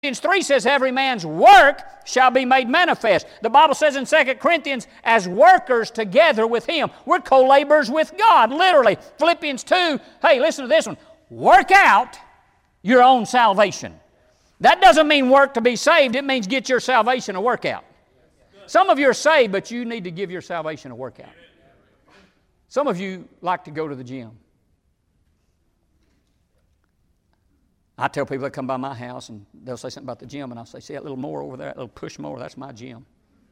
Corinthians 3 says every man's work shall be made manifest. The Bible says in 2 Corinthians, as workers together with Him. We're co-laborers with God, literally. Philippians 2, hey, listen to this one. Work out your own salvation. That doesn't mean work to be saved. It means get your salvation a workout. Some of you are saved, but you need to give your salvation a workout. Some of you like to go to the gym. I tell people that come by my house and they'll say something about the gym, and I'll say, see that little mower over there, that little push mower, that's my gym.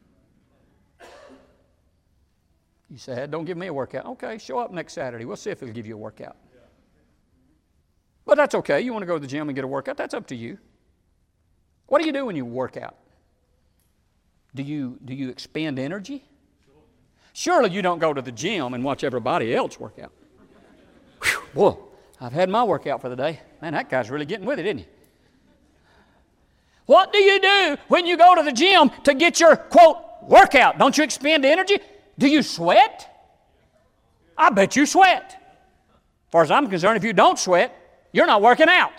You say, hey, don't give me a workout. Okay, show up next Saturday. We'll see if it'll give you a workout. But that's okay. You want to go to the gym and get a workout, that's up to you. What do you do when you work out? Do you expend energy? Surely you don't go to the gym and watch everybody else work out. Whew, boy, I've had my workout for the day. Man, that guy's really getting with it, isn't he? What do you do when you go to the gym to get your, quote, workout? Don't you expend energy? Do you sweat? I bet you sweat. As far as I'm concerned, if you don't sweat, you're not working out.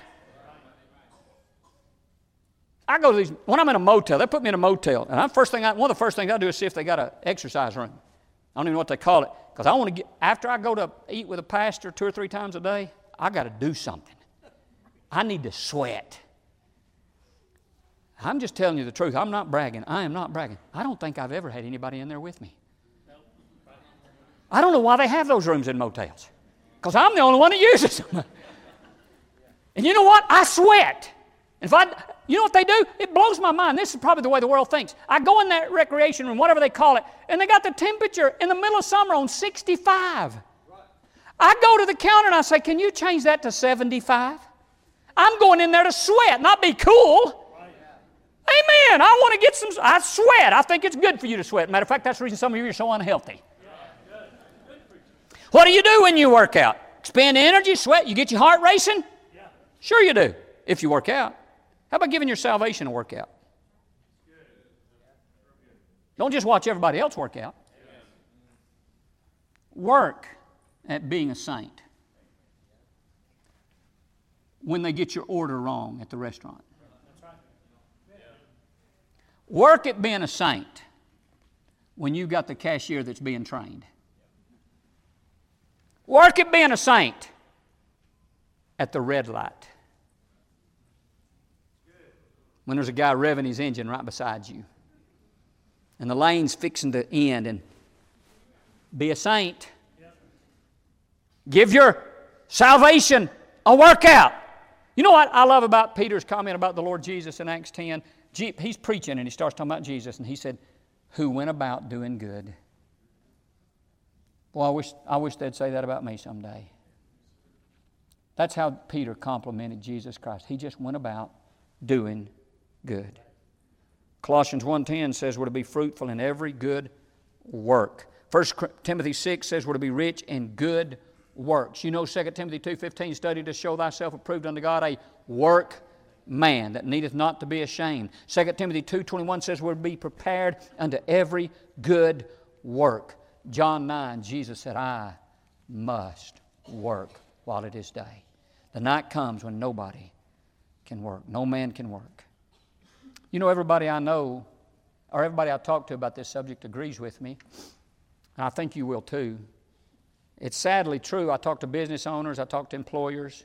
I go to these, when I'm in a motel, they put me in a motel, and one of the first things I do is see if they got an exercise room. I don't even know what they call it, because I want to get, after I go to eat with a pastor 2 or 3 times a day, I got to do something. I need to sweat. I'm just telling you the truth. I'm not bragging. I am not bragging. I don't think I've ever had anybody in there with me. I don't know why they have those rooms in motels, because I'm the only one that uses them. And you know what? I sweat. If you know what they do? It blows my mind. This is probably the way the world thinks. I go in that recreation room, whatever they call it, and they got the temperature in the middle of summer on 65. I go to the counter and I say, can you change that to 75? I'm going in there to sweat, not be cool. Amen. I want to get some, I sweat. I think it's good for you to sweat. Matter of fact, that's the reason some of you are so unhealthy. What do you do when you work out? Expend energy, sweat, you get your heart racing? Sure you do, if you work out. How about giving your salvation a workout? Don't just watch everybody else work out. Work at being a saint when they get your order wrong at the restaurant. Work at being a saint when you've got the cashier that's being trained. Work at being a saint at the red light. When there's a guy revving his engine right beside you and the lane's fixing to end, and be a saint. Give your salvation a workout. You know what I love about Peter's comment about the Lord Jesus in Acts 10? He's preaching and he starts talking about Jesus, and he said, who went about doing good. Well, I wish they'd say that about me someday. That's how Peter complimented Jesus Christ. He just went about doing good. Colossians 1:10 says we're to be fruitful in every good work. 1 Timothy 6 says we're to be rich in good works. You know 2 Timothy 2:15, study to show thyself approved unto God, a workman that needeth not to be ashamed. 2 Timothy 2:21 says we're to be prepared unto every good work. John 9, Jesus said, I must work while it is day. The night comes when nobody can work. No man can work. You know, everybody I know, or everybody I talk to about this subject agrees with me, and I think you will too. It's sadly true. I talk to business owners, I talk to employers.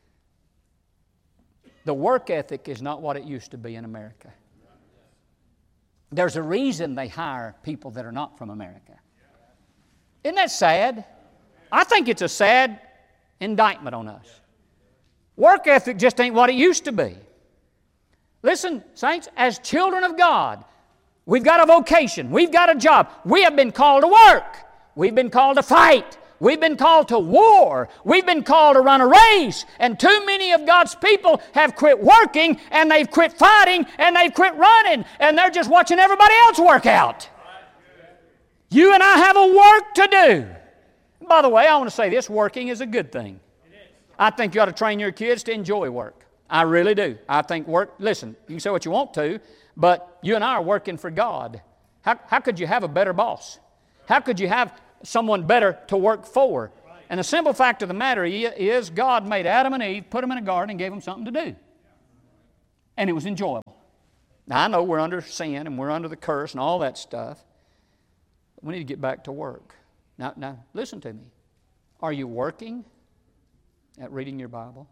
The work ethic is not what it used to be in America. There's a reason they hire people that are not from America. Isn't that sad? I think it's a sad indictment on us. Work ethic just ain't what it used to be. Listen, saints, as children of God, we've got a vocation. We've got a job. We have been called to work. We've been called to fight. We've been called to war. We've been called to run a race. And too many of God's people have quit working, and they've quit fighting, and they've quit running, and they're just watching everybody else work out. You and I have a work to do. By the way, I want to say this, working is a good thing. I think you ought to train your kids to enjoy work. I really do. I think work, listen, you can say what you want to, but you and I are working for God. How could you have a better boss? How could you have someone better to work for? And the simple fact of the matter is God made Adam and Eve, put them in a garden, and gave them something to do. And it was enjoyable. Now, I know we're under sin and we're under the curse and all that stuff. We need to get back to work. Now, listen to me. Are you working at reading your Bible?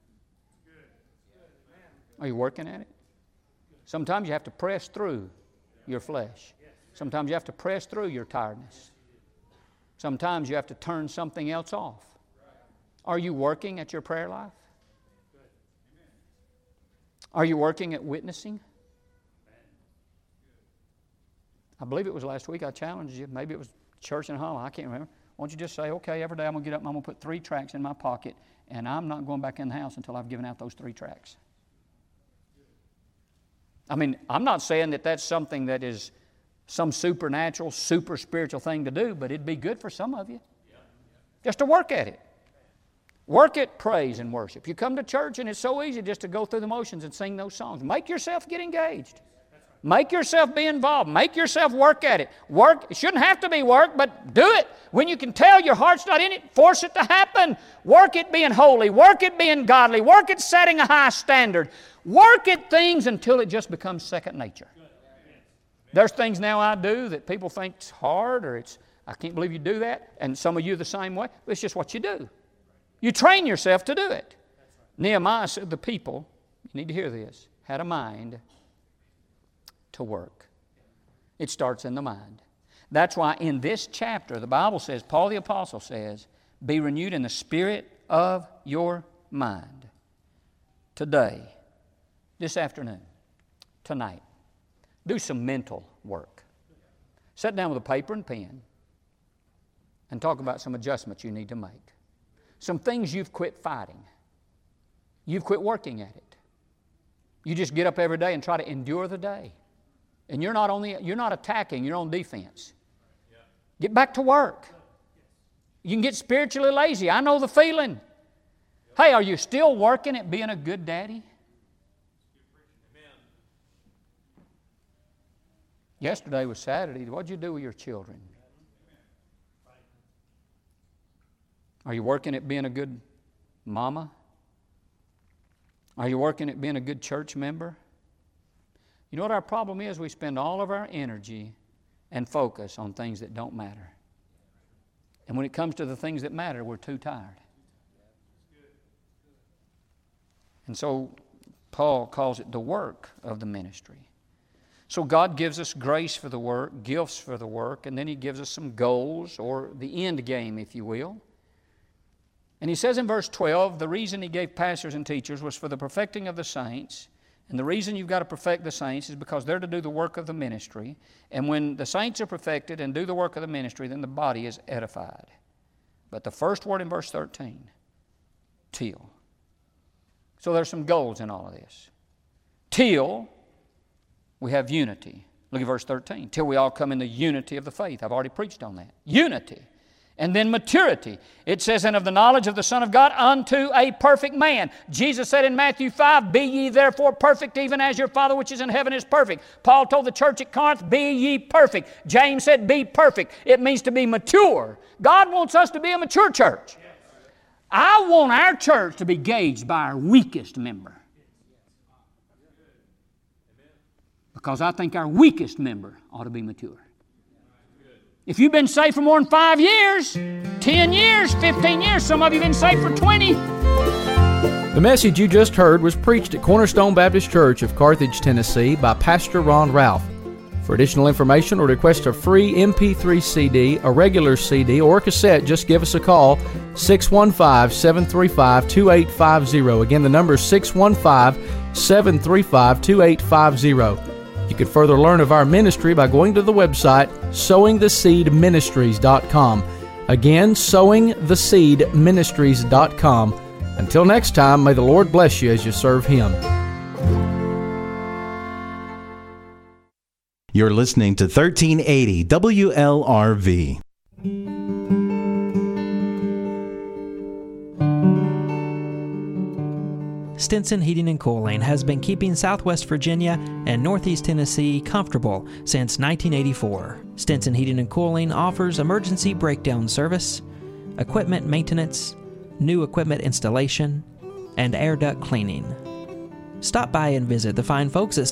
Are you working at it? Sometimes you have to press through your flesh. Sometimes you have to press through your tiredness. Sometimes you have to turn something else off. Are you working at your prayer life? Are you working at witnessing? I believe it was last week I challenged you. Maybe it was church in Holland. I can't remember. Why don't you just say, okay, every day I'm going to get up and I'm going to put 3 tracts in my pocket, and I'm not going back in the house until I've given out those 3 tracts. I mean, I'm not saying that that's something that is some supernatural, super spiritual thing to do, but it'd be good for some of you. Just to work at it. Work at praise and worship. You come to church and it's so easy just to go through the motions and sing those songs. Make yourself get engaged. Make yourself be involved. Make yourself work at it. Work. It shouldn't have to be work, but do it. When you can tell your heart's not in it, force it to happen. Work at being holy. Work at being godly. Work at setting a high standard. Work at things until it just becomes second nature. There's things now I do that people think it's hard or I can't believe you do that. And some of you the same way. It's just what you do. You train yourself to do it. Nehemiah said the people, you need to hear this, had a mind to work. It starts in the mind. That's why in this chapter the Bible says, Paul the Apostle says, be renewed in the spirit of your mind. Today, this afternoon, tonight, do some mental work. Sit down with a paper and pen and talk about some adjustments you need to make. Some things you've quit fighting. You've quit working at it. You just get up every day and try to endure the day. And you're not attacking, you're on defense. Get back to work. You can get spiritually lazy. I know the feeling. Hey, are you still working at being a good daddy? Yesterday was Saturday. What did you do with your children? Are you working at being a good mama? Are you working at being a good church member? You know what our problem is? We spend all of our energy and focus on things that don't matter. And when it comes to the things that matter, we're too tired. And so Paul calls it the work of the ministry. So God gives us grace for the work, gifts for the work, and then He gives us some goals, or the end game, if you will. And He says in verse 12, the reason He gave pastors and teachers was for the perfecting of the saints. And the reason you've got to perfect the saints is because they're to do the work of the ministry. And when the saints are perfected and do the work of the ministry, then the body is edified. But the first word in verse 13, till. So there's some goals in all of this. Till we have unity. Look at verse 13. Till we all come in the unity of the faith. I've already preached on that. Unity. And then maturity. It says, and of the knowledge of the Son of God unto a perfect man. Jesus said in Matthew 5, be ye therefore perfect, even as your Father which is in heaven is perfect. Paul told the church at Corinth, be ye perfect. James said, be perfect. It means to be mature. God wants us to be a mature church. I want our church to be gauged by our weakest member. Because I think our weakest member ought to be mature. If you've been saved for more than 5 years, 10 years, 15 years, some of you have been saved for 20. The message you just heard was preached at Cornerstone Baptist Church of Carthage, Tennessee by Pastor Ron Ralph. For additional information or request a free MP3 CD, a regular CD, or a cassette, just give us a call, 615-735-2850. Again, the number is 615-735-2850. You can further learn of our ministry by going to the website sowingtheseedministries.com. Again, sowingtheseedministries.com. Until next time, may the Lord bless you as you serve Him. You're listening to 1380 WLRV. Stinson Heating and Cooling has been keeping Southwest Virginia and Northeast Tennessee comfortable since 1984. Stinson Heating and Cooling offers emergency breakdown service, equipment maintenance, new equipment installation, and air duct cleaning. Stop by and visit the fine folks at